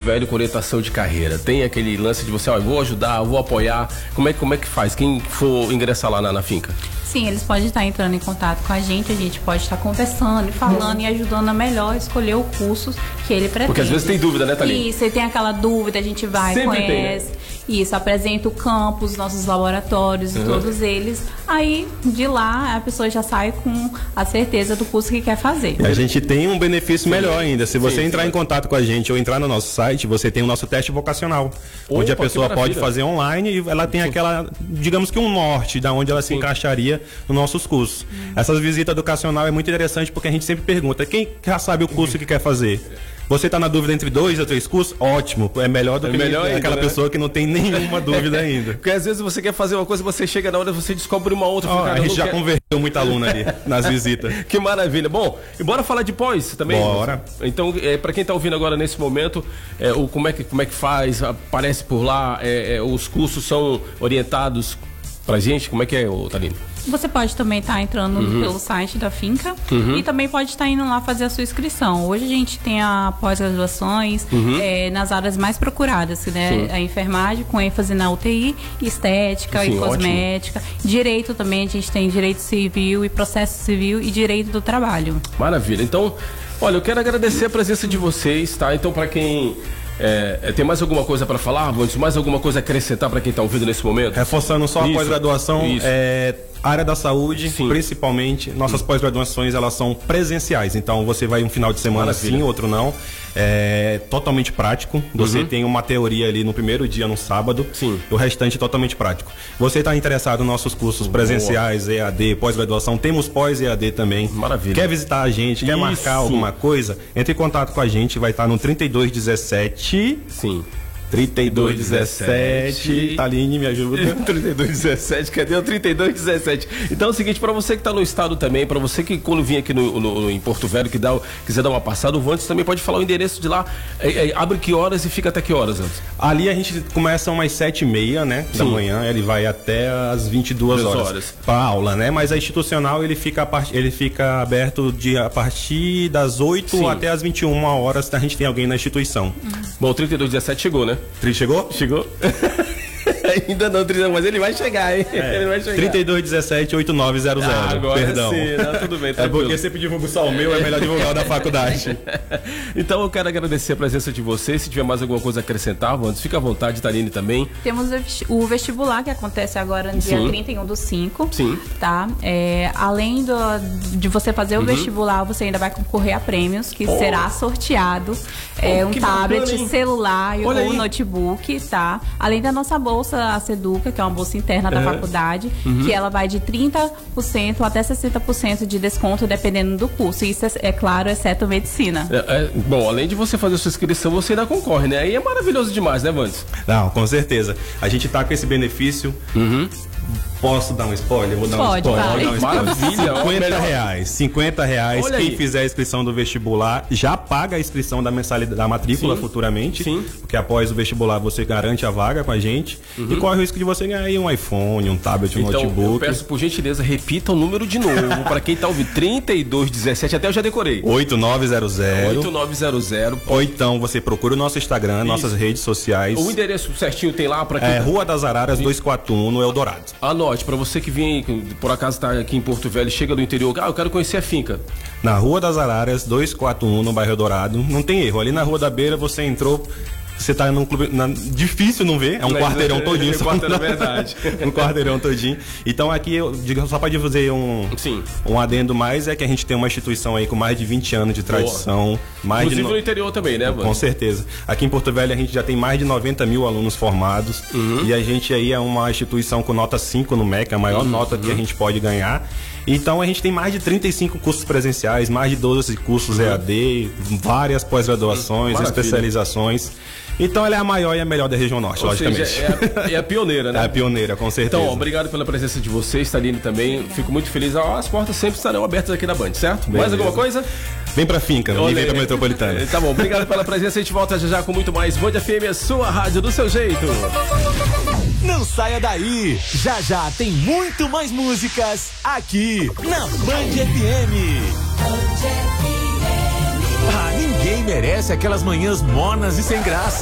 Velho com orientação de carreira, tem aquele lance de você, ó, eu vou ajudar, eu vou apoiar, como é que faz? Quem for ingressar lá na finca? Sim, eles podem estar entrando em contato com a gente pode estar conversando e falando e ajudando a melhor escolher o curso que ele pretende. Porque às vezes tem dúvida, né, Thaline? Isso, e tem aquela dúvida, a gente vai, sempre conhece. Tem, né? Isso, apresenta o campus, nossos laboratórios e todos eles. Aí, de lá, a pessoa já sai com a certeza do curso que quer fazer. E a gente tem um benefício melhor ainda. Se você entrar em contato com a gente ou entrar no nosso site, você tem o nosso teste vocacional. Onde a pessoa pode fazer online e ela tem aquela, digamos que um norte, da onde ela se encaixaria nos nossos cursos. Essa visita educacional é muito interessante porque a gente sempre pergunta, quem já sabe o curso que quer fazer? Você está na dúvida entre 2 ou 3 cursos? Ótimo, é melhor do que aquela pessoa que não tem nenhuma dúvida ainda. Porque às vezes você quer fazer uma coisa, você chega na hora, você descobre uma outra. A gente já converteu muita aluna ali nas visitas. Que maravilha. Bom, e bora falar de pós também? Bora. Então, para quem está ouvindo agora nesse momento, como é que faz? Aparece por lá? Os cursos são orientados pra gente? Como é que é, Thaline? Você pode também estar entrando pelo site da finca e também pode estar indo lá fazer a sua inscrição. Hoje a gente tem a pós-graduações nas áreas mais procuradas, né? A enfermagem com ênfase na UTI, estética e cosmética. Ótimo. Direito também, a gente tem direito civil e processo civil e direito do trabalho. Maravilha. Então, olha, eu quero agradecer a presença de vocês, tá? Então, para quem... tem mais alguma coisa para falar, Vandes? Mais alguma coisa a acrescentar para quem está ouvindo nesse momento? Reforçando só a pós-graduação, área da saúde, principalmente. Nossas pós-graduações, elas são presenciais. Então, você vai um final de semana sim, outro não. É totalmente prático. Você tem uma teoria ali no primeiro dia, no sábado. Sim. O restante é totalmente prático. Você está interessado nos nossos cursos presenciais, EAD, pós-graduação. Temos pós-EAD também. Maravilha. Quer visitar a gente, quer marcar alguma coisa? Entre em contato com a gente. Vai estar no 3217. Sim. 3217. Thaline, me ajuda. 3217, cadê o 3217? Então é o seguinte, para você que está no estado também, para você que quando vir aqui em Porto Velho, quiser dar uma passada, o Vandes também pode falar o endereço de lá. Abre que horas e fica até que horas, antes? Ali a gente começa umas 7h30, né? Da manhã, ele vai até as 22 horas. Para aula, né? Mas a institucional ele fica aberto a partir das 8 até as 21 horas. A gente tem alguém na instituição. Bom, o 3217 chegou, né? Chegou? Chegou. Ainda não, mas ele vai chegar, hein? Ele vai chegar. 3217-8900. Agora perdão. Sim, não, tudo bem, é porque sempre divulgo só o meu, é melhor divulgar o da faculdade. Então eu quero agradecer a presença de vocês. Se tiver mais alguma coisa a acrescentar, Vandes, fica à vontade, Thaline também. Temos o vestibular que acontece agora no dia 31/5. Sim. Tá? Além de você fazer o vestibular, você ainda vai concorrer a prêmios, que será sorteado. Um tablet, bacana, celular ou um notebook, tá? Além da nossa bolsa, a Seduca, que é uma bolsa interna da faculdade, que ela vai de 30% até 60% de desconto, dependendo do curso. Isso é claro, exceto medicina. Bom, além de você fazer a sua inscrição, você ainda concorre, né? Aí é maravilhoso demais, né, Vandes? Não, com certeza. A gente tá com esse benefício. Posso dar um spoiler? Vou dar um spoiler. Maravilha. R$50. Quem fizer a inscrição do vestibular já paga a inscrição da mensalidade da matrícula futuramente. Sim. Porque após o vestibular você garante a vaga com a gente. E corre o risco de você ganhar aí um iPhone, um tablet, um notebook. Eu peço por gentileza, repita o número de novo. Para quem tá ouvindo, 3217, até eu já decorei. 8900. Ou então você procura o nosso Instagram, nossas redes sociais. O endereço certinho tem lá para quem. Rua das Araras 241 no Eldorado. Anote, para você que vem, por acaso tá aqui em Porto Velho, chega do interior, eu quero conhecer a finca. Na Rua das Araras 241 no bairro Eldorado. Não tem erro, ali na Rua da Beira você entrou. Você tá num clube. Difícil não ver, é um quarteirão todinho. É verdade. Um quarteirão todinho. Então aqui eu digo só para fazer um adendo mais, é que a gente tem uma instituição aí com mais de 20 anos de tradição. Inclusive no interior também, né, mano? Com certeza. Aqui em Porto Velho a gente já tem mais de 90 mil alunos formados. E a gente aí é uma instituição com nota 5 no MEC, a maior nota que a gente pode ganhar. Então a gente tem mais de 35 cursos presenciais, mais de 12 cursos EAD, várias pós-graduações, especializações. Então ela é a maior e a melhor da região norte, logicamente. É a pioneira, né? É a pioneira, com certeza. Então, obrigado pela presença de vocês, Thaline também. Fico muito feliz. As portas sempre estarão abertas aqui na Band, certo? Beleza. Mais alguma coisa? Vem pra finca, e vem pra Metropolitana. Tá bom, obrigado pela presença. A gente volta já com muito mais Band FM, a sua rádio do seu jeito. Não saia daí. Já tem muito mais músicas aqui na Band FM. Ninguém merece aquelas manhãs mornas e sem graça.